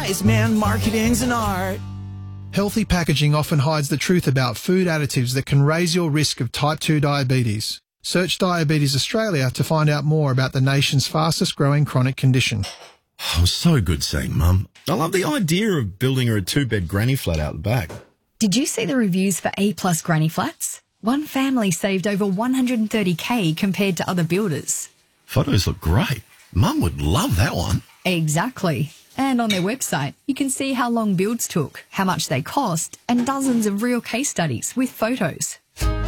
wise man, marketing's an art. Healthy packaging often hides the truth about food additives that can raise your risk of type 2 diabetes. Search Diabetes Australia to find out more about the nation's fastest growing chronic condition. Oh, so good seeing Mum. I love the idea of building her a 2-bed granny flat out the back. Did you see the reviews for A-plus granny flats? One family saved over $130K compared to other builders. Photos look great. Mum would love that one. Exactly. And on their website, you can see how long builds took, how much they cost, and dozens of real case studies with photos.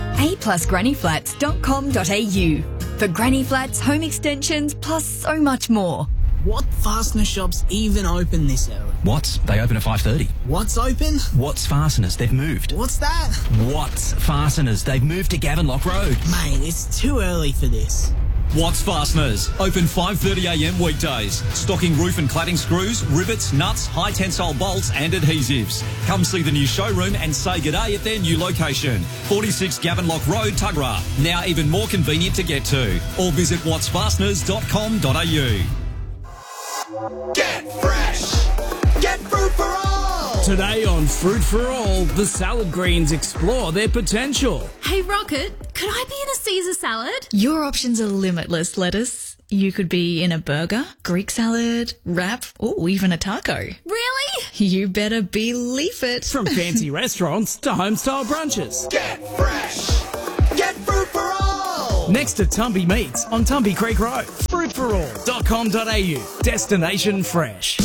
aplusgrannyflats.com.au for granny flats, home extensions, plus so much more. What fastener shops even open this early? Watts, they open at 5:30. What's open? Watts Fasteners, they've moved. What's that? Watts Fasteners, they've moved to Gavenlock Road. Mate, it's too early for this. Watts Fasteners, open 5:30am weekdays. Stocking roof and cladding screws, rivets, nuts, high tensile bolts and adhesives. Come see the new showroom and say g'day at their new location. 46 Gavenlock Road, Tuggerah. Now even more convenient to get to. Or visit wattsfasteners.com.au. Get fresh! Get fruit for all! Today on Fruit for All, the salad greens explore their potential. Hey, Rocket, could I be in a Caesar salad? Your options are limitless, lettuce. You could be in a burger, Greek salad, wrap, or even a taco. Really? You better believe it. From fancy restaurants to home-style brunches. Get fresh! Get fruit for all! Next to Tumbie Meats on Tumbie Creek Road. Fruitforall.com.au. Destination Fresh.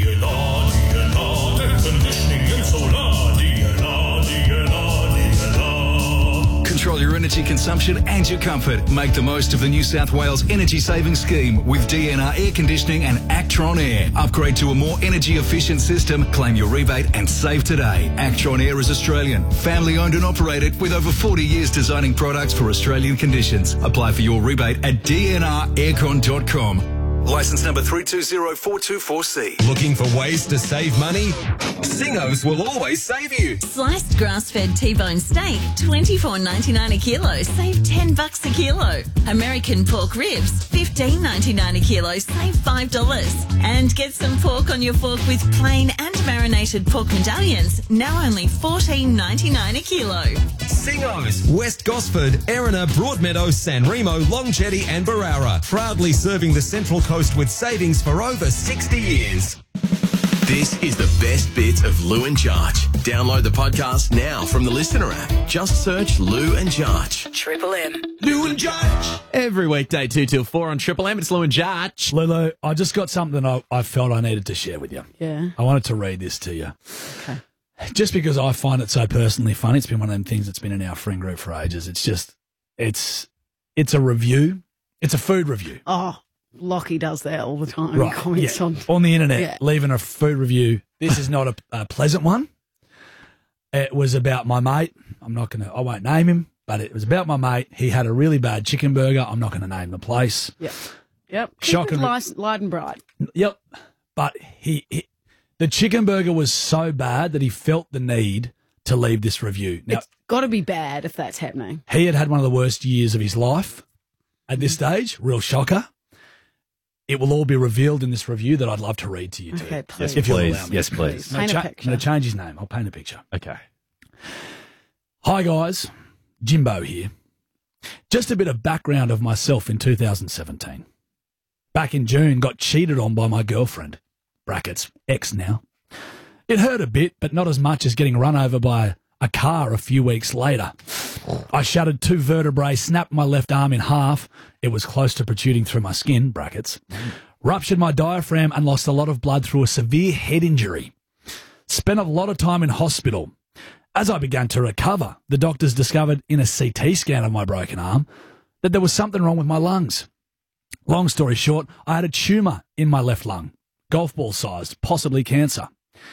Control your energy consumption and your comfort. Make the most of the New South Wales Energy Saving Scheme with DNR Air Conditioning and Actron Air. Upgrade to a more energy efficient system, claim your rebate and save today. Actron Air is Australian, family owned and operated with over 40 years designing products for Australian conditions. Apply for your rebate at dnraircon.com. Licence number 320424C. Looking for ways to save money? Singos will always save you. Sliced grass-fed T-bone steak, $24.99 a kilo, save $10 a kilo. American pork ribs, $15.99 a kilo, save $5. And get some pork on your fork with plain and marinated pork medallions, now only $14.99 a kilo. Singos, West Gosford, Erina, Broadmeadow, San Remo, Long Jetty and Barara. Proudly serving the Central Coast with savings for over 60 years. This is the best bits of Lou and Jarch. Download the podcast now from the Listener app. Just search Lou and Jarch. Triple M. Lou and Jarch. Every weekday 2 till 4 on Triple M. It's Lou and Jarch. Lulu, I just got something I felt I needed to share with you. Yeah. I wanted to read this to you. Okay. Just because I find it so personally funny. It's been one of them things that's been in our friend group for ages. It's just, it's a review. It's a food review. Oh, Lockie does that all the time. Right, Comments on the internet, Yeah. leaving a food review. This is not a pleasant one. It was about my mate. I won't name him, but it was about my mate. He had a really bad chicken burger. I'm not going to name the place. Yep. Shocking. Light and bright. Yep. But the chicken burger was so bad that he felt the need to leave this review. Now, It's got to be bad if that's happening. he had one of the worst years of his life at this stage. Real shocker. It will all be revealed in this review that I'd love to read to you, too. Okay, please. If you'll allow me. Yes, please. Paint a I'm picture. going to change his name. I'll paint a picture. Okay. Hi, guys. Jimbo here. Just a bit of background of myself in 2017. Back in June, got cheated on by my girlfriend. Brackets, ex now. It hurt a bit, but not as much as getting run over by a car a few weeks later. I shattered 2 vertebrae, snapped my left arm in half. It was close to protruding through my skin, brackets. Ruptured my diaphragm and lost a lot of blood through a severe head injury. Spent a lot of time in hospital. As I began to recover, the doctors discovered in a CT scan of my broken arm that there was something wrong with my lungs. Long story short, I had a tumour in my left lung, golf ball sized, possibly cancer.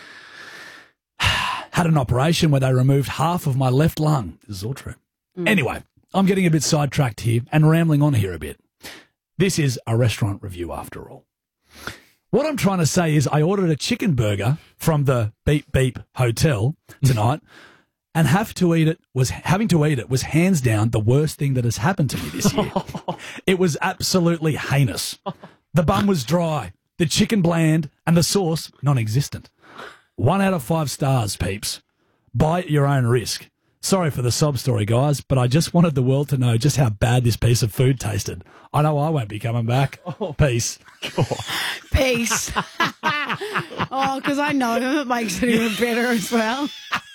Had an operation where they removed half of my left lung. This is all true. Anyway, I'm getting a bit sidetracked here and rambling on here a bit. This is a restaurant review after all. What I'm trying to say is I ordered a chicken burger from the Beep Beep Hotel tonight and having to eat it was hands down the worst thing that has happened to me this year. It was absolutely heinous. The bun was dry. The chicken bland and the sauce non-existent. 1 out of 5 stars, peeps. Buy at your own risk. Sorry for the sob story, guys, but I just wanted the world to know just how bad this piece of food tasted. I know I won't be coming back. Peace. Peace. Oh, because I know him. It makes it even better as well.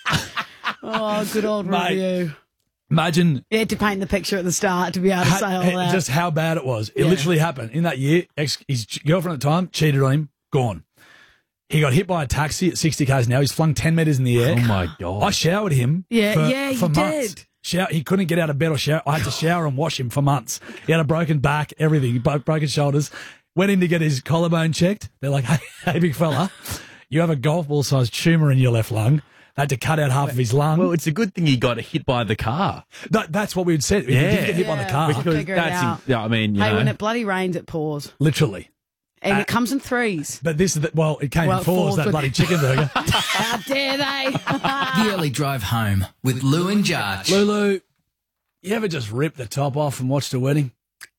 Oh, good old review. Imagine. You had to paint the picture at the start to be able to say all that. Just how bad it was. It literally happened. In that year, his girlfriend at the time cheated on him, gone. He got hit by a taxi at 60 k's an hour. He's flung 10 metres in the air. Oh, my God. I showered him for you months. did. He couldn't get out of bed or shower. I had to shower and wash him for months. He had a broken back, everything, broken shoulders. Went in to get his collarbone checked. They're like, hey, big fella, you have a golf ball-sized tumour in your left lung. They had to cut out half of his lung. Well, it's a good thing he got hit by the car. That's what we'd said. If he did get hit by the car. I'll figure it out. Yeah, I mean, Hey, when it bloody rains, it pours. Literally. And it comes in threes. But this is it came in fours, that bloody chicken burger. How dare they? The early drive home with Lou and Jarch. Lulu, you ever just ripped the top off and watched a wedding?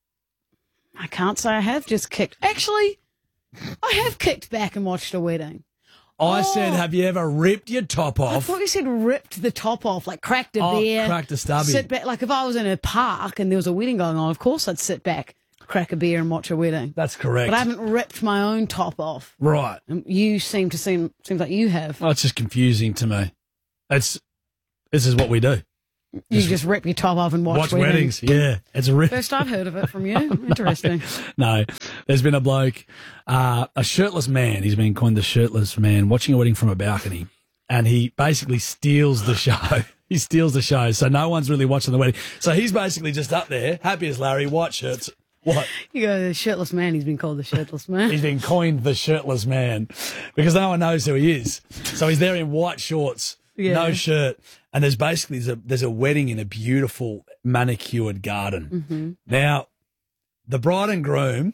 I can't say I have just kicked. Actually, I have kicked back and watched a wedding. I said, have you ever ripped your top off? I thought you said ripped the top off, like cracked a beer. Cracked a stubby. Sit back. Like if I was in a park and there was a wedding going on, of course I'd sit back, crack a beer and watch a wedding. That's correct. But I haven't ripped my own top off. Right. You seems like you have. Well, it's just confusing to me. This is what we do. You just rip your top off and watch weddings. Yeah, it's a rip. First I've heard of it from you. Interesting. No, there's been a bloke, a shirtless man. He's been coined the shirtless man, watching a wedding from a balcony, and he basically steals the show. He steals the show, so no one's really watching the wedding. So he's basically just up there, happy as Larry, white shirts. What? You go, the shirtless man. He's been called the shirtless man. He's been coined the shirtless man because no one knows who he is. So he's there in white shorts, no shirt, and there's a wedding in a beautiful manicured garden. Mm-hmm. Now, the bride and groom,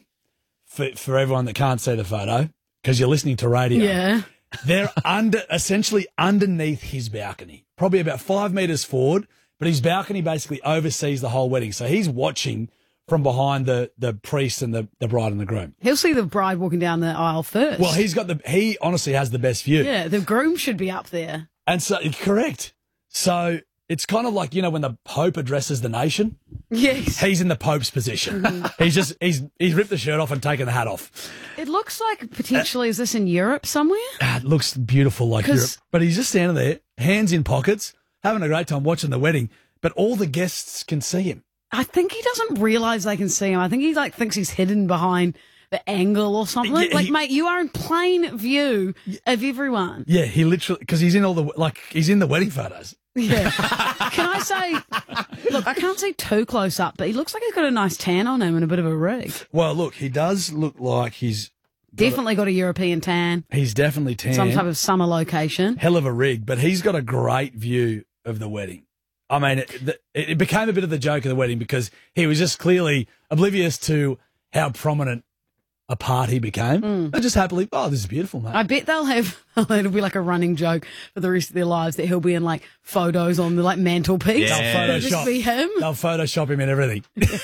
for everyone that can't see the photo, because you're listening to radio, they're essentially underneath his balcony, probably about 5 metres forward, but his balcony basically oversees the whole wedding. So he's watching from behind the priest and the bride and the groom. He'll see the bride walking down the aisle first. Well, he honestly has the best view. Yeah, the groom should be up there. And so, correct. So it's kind of like, when the Pope addresses the nation. Yes. He's in the Pope's position. He's ripped the shirt off and taken the hat off. It looks like potentially, is this in Europe somewhere? It looks beautiful like Europe. But he's just standing there, hands in pockets, having a great time watching the wedding, but all the guests can see him. I think he doesn't realise they can see him. I think he thinks he's hidden behind the angle or something. Yeah, mate, you are in plain view of everyone. Yeah, he literally, because he's in he's in the wedding photos. Yeah. Can I say, look, I can't see too close up, but he looks like he's got a nice tan on him and a bit of a rig. Well, look, he does look like he's definitely got a European tan. He's definitely tan. Some type of summer location. Hell of a rig, but he's got a great view of the wedding. I mean, it became a bit of the joke of the wedding because he was just clearly oblivious to how prominent a part he became. And just happily, this is beautiful, mate. I bet it'll be like a running joke for the rest of their lives that he'll be in like photos on the mantelpiece. They'll just be him. They'll Photoshop him and everything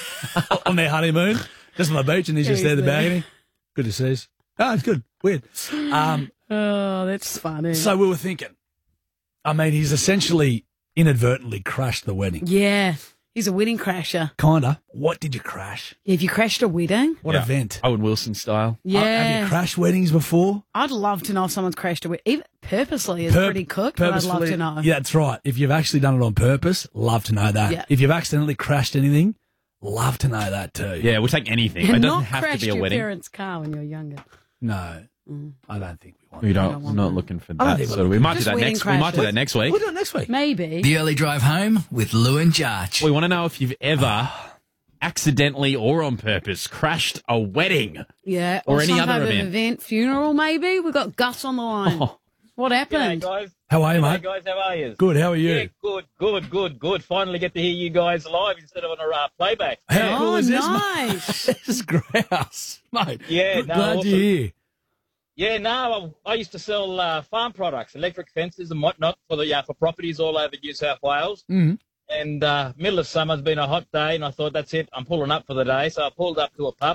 on their honeymoon, just on the beach, and he's just there at the balcony. Good to see us. Oh, it's good. Weird. Oh, that's funny. So we were thinking, I mean, he's essentially inadvertently crashed the wedding. Yeah. He's a wedding crasher. Kinda. What did you crash? Have you crashed a wedding? What event? Owen Wilson style. Yeah. Have you crashed weddings before? I'd love to know if someone's crashed a wedding. Even purposely is pretty cooked, but I'd love to know. Yeah, that's right. If you've actually done it on purpose, love to know that. Yeah. If you've accidentally crashed anything, love to know that too. Yeah, we'll take anything. And it doesn't not have to crashed be a your wedding. parents' car when you were younger. No. I don't think we want We that. don't. We're not looking for I don't that. think So we might do Just that wedding next. We might do that next week. We'll do it next week. Maybe. The early drive home with Lou and Jarch. We want to know if you've ever accidentally or on purpose crashed a wedding. Yeah. Or any some other type of event. Funeral, maybe. We've got Gus on the line. Oh. What happened? G'day, guys. How are you, G'day, mate? guys. How are you? Good. How are you? Yeah, good. Finally get to hear you guys live instead of on a playback. How cool is this, nice. mate? This is grouse, mate. Yeah, Glad you're here. Yeah, no, I used to sell farm products, electric fences and whatnot for properties all over New South Wales. Mm. And middle of summer's been a hot day, and I thought, that's it, I'm pulling up for the day. So I pulled up to a pub,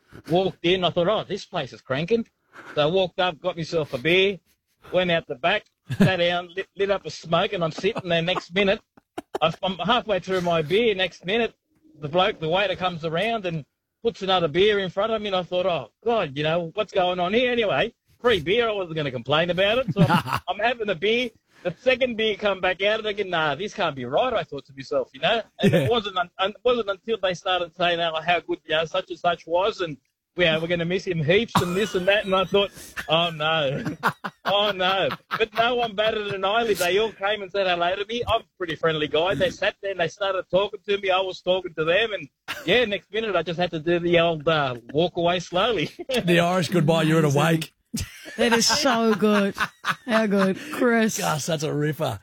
walked in. I thought, oh, this place is cranking. So I walked up, got myself a beer, went out the back, sat down, lit up a smoke, and I'm sitting there. Next minute, I'm halfway through my beer. Next minute, the waiter comes around and puts another beer in front of me, and I thought, oh, God, you know, what's going on here? Anyway, free beer, I wasn't going to complain about it. So I'm having the beer. The second beer come back out, and I go, nah, this can't be right, I thought to myself, you know. And it wasn't until they started saying how good, you know, such and such was, and we're going to miss him heaps and this and that, and I thought, oh, no. Oh, no. But no one batted an eyelid. They all came and said hello to me. I'm a pretty friendly guy. They sat there and they started talking to me. I was talking to them, and, yeah, next minute I just had to do the old walk away slowly. The Irish goodbye, you're at a wake. That is so good. How good. Chris. Gosh, that's a ripper.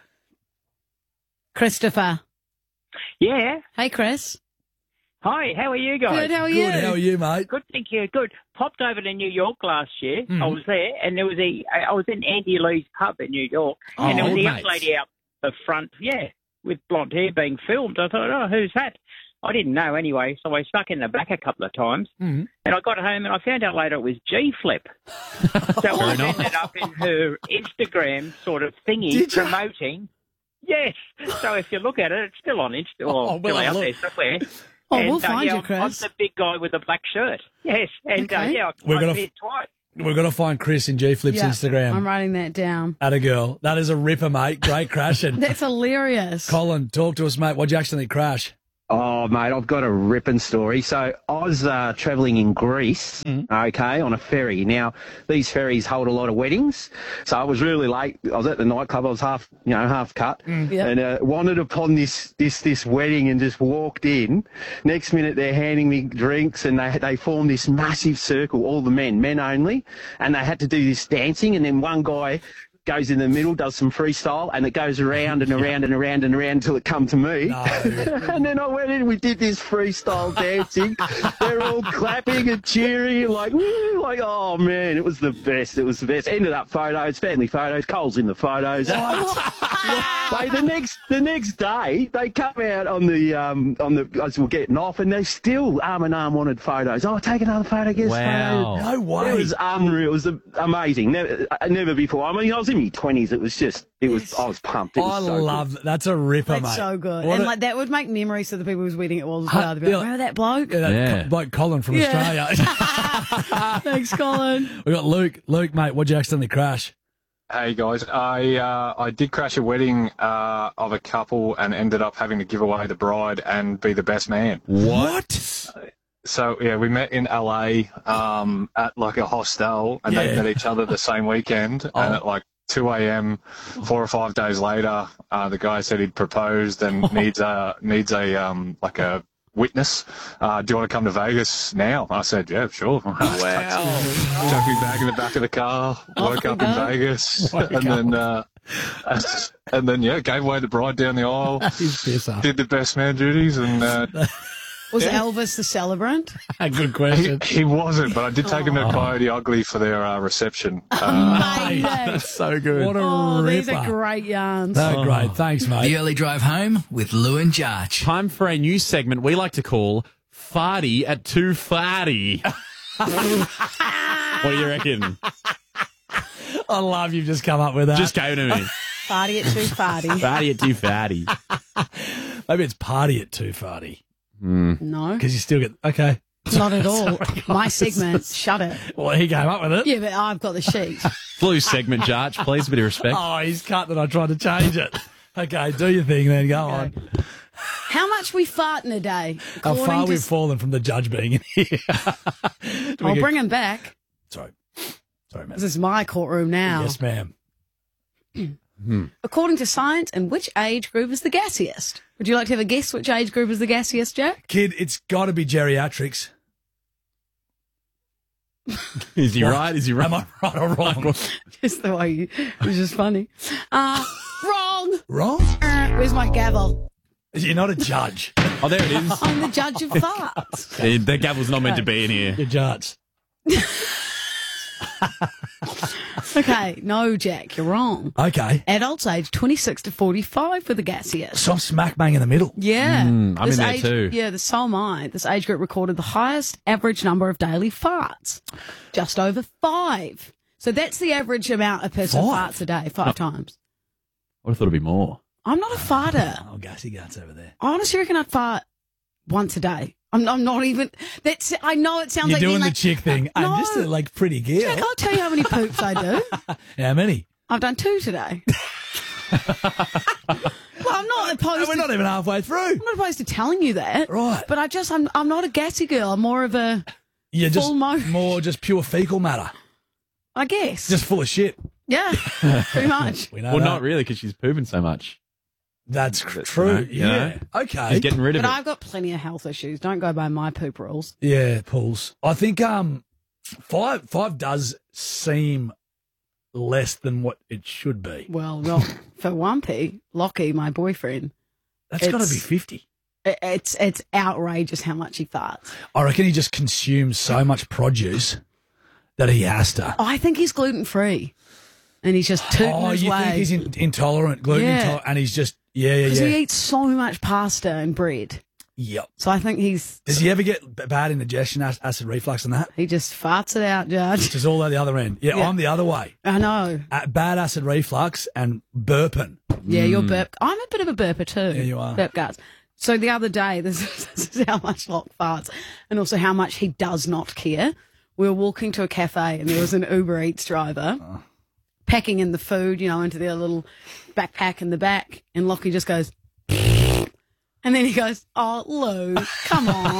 Christopher. Yeah. Hey, Chris. Hi, how are you guys? Good, how are you? Good, how are you, mate? Good, thank you. Good. Popped over to New York last year. I was there, and there was I was in Andy Lee's pub in New York, and there was a young lady out the front, with blonde hair being filmed. I thought, oh, who's that? I didn't know anyway, so I stuck in the back a couple of times, and I got home and I found out later it was G-Flip. So I ended up in her Instagram sort of thingy promoting. Yes. So if you look at it, it's still on Insta, or still out there somewhere. Oh, we'll find you, Chris. I'm the big guy with the black shirt. Yes, and I did twice. We're going to find Chris in G-Flip's Instagram. I'm writing that down. Atta girl. That is a ripper, mate. Great crashing. That's hilarious. Colin, talk to us, mate. What'd you accidentally crash? Oh, mate, I've got a ripping story. So I was travelling in Greece, okay, on a ferry. Now, these ferries hold a lot of weddings, so I was really late. I was at the nightclub. I was half cut, and wandered upon this wedding and just walked in. Next minute, they're handing me drinks, and they formed this massive circle, all the men only, and they had to do this dancing, and then one guy goes in the middle, does some freestyle, and it goes around and around and around and around until it come to me. No. And then I went in, we did this freestyle dancing. They're all clapping and cheering, like, woo, like, oh, man, it was the best. It was the best. Ended up photos, family photos, Cole's in the photos. Like, the next day, they come out on the as we're getting off, and they still arm in arm wanted photos. Oh, take another photo, get a photo. No way. It was unreal. It was amazing. Never before. I mean, I was in my 20s. It was just, I was pumped. It was so love good. that. That's a ripper, mate. That's so good. And like that would make memories of the people whose wedding it was as well. They'd be like, remember that bloke? Like Colin from Australia. Thanks, Colin. We got Luke. Luke, mate, what'd you accidentally crash? Hey guys, I did crash a wedding of a couple and ended up having to give away the bride and be the best man. What? So yeah, we met in LA at like a hostel, and they met each other the same weekend. And at like 2 a.m., 4 or 5 days later, the guy said he'd proposed and needs a like a witness. Do you want to come to Vegas now? I said, yeah, sure. Wow. Took me back in the back of the car, woke up in Vegas, and then gave away the bride down the aisle, did the best man duties, and was Elvis the celebrant? Good question. He wasn't, but I did take him to Coyote Ugly for their reception. That's so good. What a ripper. These are great yarns. They're great. Thanks, mate. The early drive home with Lou and Jarch. Time for a new segment we like to call Farty at 2 Farty. What do you reckon? I love you've just come up with that. Just go to me. Farty at 2 Farty. Farty at 2 Farty. Maybe it's party at 2 Farty. No. Because you still get... Okay. Not at all. My segment. Shut it. Well, he came up with it. Yeah, but I've got the sheet. Blue segment, Jarch. Please, a bit of respect. Oh, he's cut that I tried to change it. Okay, do your thing then. Go on. How much we fart in a day? How far we've fallen from the judge being in here. I'll bring him back. Sorry, ma'am. This is my courtroom now. Yes, ma'am. According to science, and which age group is the gassiest? Would you like to have a guess which age group is the gassiest, Jack? Kid, it's got to be geriatrics. Is he right? Is he right? Am I right or wrong? Just the way it was just funny. Wrong. Wrong? Where's my gavel? You're not a judge. Oh, there it is. I'm the judge of farts. The gavel's not meant to be in here. You're judge. Okay, no, Jack, you're wrong. Okay. Adults aged 26 to 45 were the gassiest. So I'm smack bang in the middle. Yeah. I'm in there age, too. Yeah, so am I. This age group recorded the highest average number of daily farts, just over 5. So that's the average amount a person 5? farts a day, 5 times. I would have thought it'd be more. I'm not a farter. Oh, gassy guts over there. I honestly reckon I'd fart once a day. I'm not even. That's. I know it sounds You're like doing the like, chick thing. No. I'm just a pretty girl. Jack, I'll tell you how many poops I do. How many? I've done 2 today. Well, I'm not opposed. We're not even halfway through. I'm not opposed to telling you that. Right. But I'm not a gassy girl. I'm more of a. You're just full motion. more just pure fecal matter. I guess. Just full of shit. Yeah. Pretty much. We know Well, that. not really, because she's pooping so much. That's true. You know? Yeah. Okay. She's getting rid of But it. I've got plenty of health issues. Don't go by my poop rules. Yeah, pools. I think 5 does seem less than what it should be. Well, not for Wumpy, Lockie, my boyfriend. That's got to be 50. It's outrageous how much he farts. I reckon he just consumes so much produce that he has to. I think he's gluten free, and he's just tooting his you way. think he's intolerant, gluten Yeah. intolerant, and he's just yeah. Because he eats so much pasta and bread. Yep. So I think he's. Does he ever get bad indigestion, acid reflux, and that? He just farts it out, Judge. Just all at the other end. Yeah, Yeah. I'm the other way. I know. Bad acid reflux and burping. Yeah, you're burp. I'm a bit of a burper too. Yeah, you are. Burp guts. So the other day, this is how much Locke farts, and also how much he does not care. We were walking to a cafe, and there was an Uber Eats driver packing in the food, into their little backpack in the back, and Lockie just goes, and then he goes, "Oh, Lou, come on."